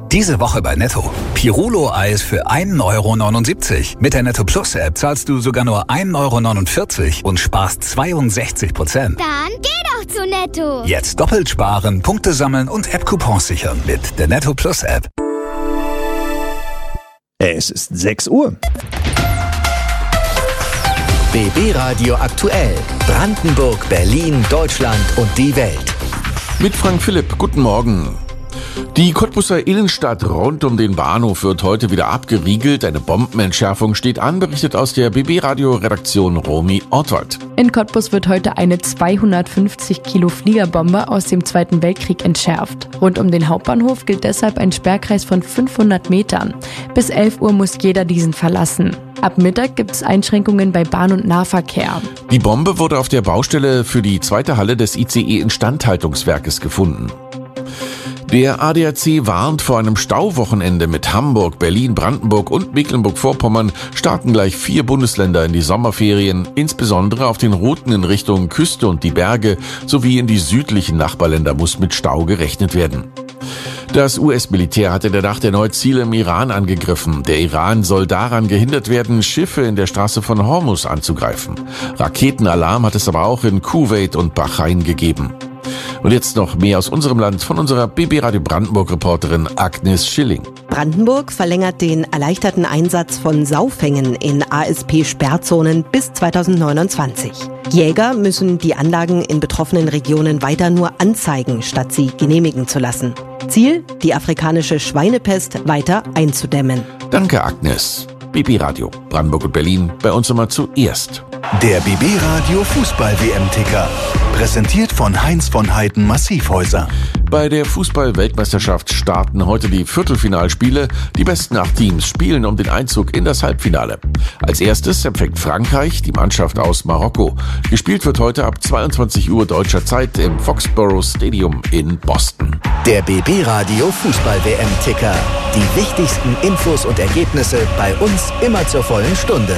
Diese Woche bei Netto. Pirulo-Eis für 1,79 €. Mit der Netto Plus App zahlst du sogar nur 1,49 € und sparst 62%. Dann geh doch zu Netto. Jetzt doppelt sparen, Punkte sammeln und App-Coupons sichern mit der Netto Plus App. Es ist 6 Uhr. BB Radio aktuell. Brandenburg, Berlin, Deutschland und die Welt. Mit Frank Philipp, guten Morgen. Die Cottbuser Innenstadt rund um den Bahnhof wird heute wieder abgeriegelt. Eine Bombenentschärfung steht an, berichtet aus der BB-Radio-Redaktion Romy Ortwald. In Cottbus wird heute eine 250 Kilo Fliegerbombe aus dem Zweiten Weltkrieg entschärft. Rund um den Hauptbahnhof gilt deshalb ein Sperrkreis von 500 Metern. Bis 11 Uhr muss jeder diesen verlassen. Ab Mittag gibt es Einschränkungen bei Bahn- und Nahverkehr. Die Bombe wurde auf der Baustelle für die zweite Halle des ICE-Instandhaltungswerkes gefunden. Der ADAC warnt vor einem Stauwochenende mit Hamburg, Berlin, Brandenburg und Mecklenburg-Vorpommern starten gleich 4 Bundesländer in die Sommerferien. Insbesondere auf den Routen in Richtung Küste und die Berge sowie in die südlichen Nachbarländer muss mit Stau gerechnet werden. Das US-Militär hat in der Nacht erneut Ziele im Iran angegriffen. Der Iran soll daran gehindert werden, Schiffe in der Straße von Hormuz anzugreifen. Raketenalarm hat es aber auch in Kuwait und Bahrain gegeben. Und jetzt noch mehr aus unserem Land von unserer BB Radio Brandenburg-Reporterin Agnes Schilling. Brandenburg verlängert den erleichterten Einsatz von Saufängen in ASP-Sperrzonen bis 2029. Jäger müssen die Anlagen in betroffenen Regionen weiter nur anzeigen, statt sie genehmigen zu lassen. Ziel, die afrikanische Schweinepest weiter einzudämmen. Danke, Agnes. BB Radio Brandenburg und Berlin, bei uns immer zuerst. Der BB Radio Fußball-WM-Ticker. Präsentiert von Heinz von Heiden Massivhäuser. Bei der Fußball-Weltmeisterschaft starten heute die Viertelfinalspiele. Die besten 8 Teams spielen um den Einzug in das Halbfinale. Als erstes empfängt Frankreich die Mannschaft aus Marokko. Gespielt wird heute ab 22 Uhr deutscher Zeit im Foxborough Stadium in Boston. Der BB Radio Fußball-WM-Ticker. Die wichtigsten Infos und Ergebnisse bei uns immer zur vollen Stunde.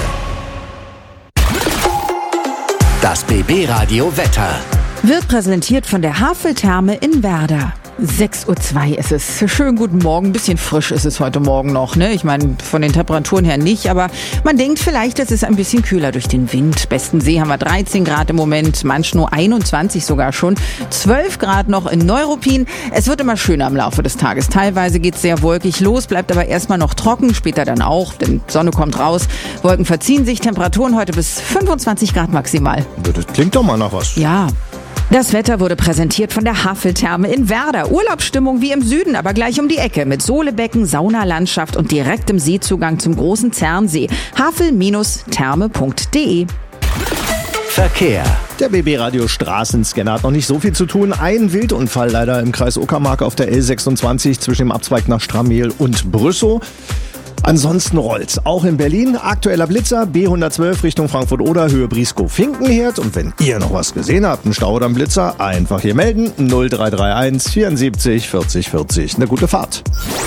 Das BB Radio Wetter wird präsentiert von der Haveltherme in Werder. 6:02 Uhr ist es. Schönen guten Morgen. Ein bisschen frisch ist es heute Morgen noch, ne? Ich meine, von den Temperaturen her nicht, aber man denkt vielleicht, es ist ein bisschen kühler durch den Wind. Besten See haben wir 13 Grad im Moment, manch nur 21 sogar schon. 12 Grad noch in Neuruppin. Es wird immer schöner im Laufe des Tages. Teilweise geht es sehr wolkig los, bleibt aber erstmal noch trocken, später dann auch, denn Sonne kommt raus. Wolken verziehen sich, Temperaturen heute bis 25 Grad maximal. Das klingt doch mal nach was. Ja. Das Wetter wurde präsentiert von der Haveltherme in Werder. Urlaubsstimmung wie im Süden, aber gleich um die Ecke mit Sohlebecken, Saunalandschaft und direktem Seezugang zum großen Zernsee. havel-therme.de. Verkehr. Der BB Radio Straßenscanner hat noch nicht so viel zu tun. Ein Wildunfall leider im Kreis Uckermark auf der L26 zwischen dem Abzweig nach Strammehl und Brüssow. Ansonsten rollt's. Auch in Berlin aktueller Blitzer, B112 Richtung Frankfurt-Oder, Höhe Brieskow-Finkenherd. Und wenn ihr noch was gesehen habt, einen Stau oder einen Blitzer, einfach hier melden. 0331 74 40 40. Eine gute Fahrt.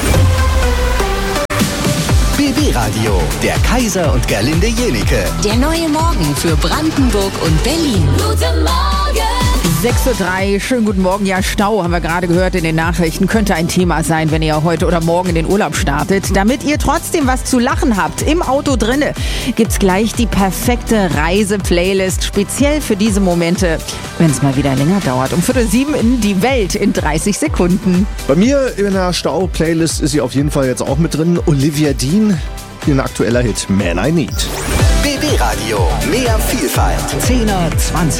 BB Radio, der Kaiser und Gerlinde Jenike. Der neue Morgen für Brandenburg und Berlin. Guten Morgen! 6:03 Uhr, schönen guten Morgen. Ja, Stau haben wir gerade gehört in den Nachrichten. Könnte ein Thema sein, wenn ihr heute oder morgen in den Urlaub startet. Damit ihr trotzdem was zu lachen habt, im Auto drinne, gibt's gleich die perfekte Reise-Playlist. Speziell für diese Momente, wenn es mal wieder länger dauert. Um 6:45 in die Welt in 30 Sekunden. Bei mir in der Stau-Playlist ist sie auf jeden Fall jetzt auch mit drin. Olivia Dean, ihr aktueller Hit Man I Need. BB Radio, mehr Vielfalt. 10er, 20er.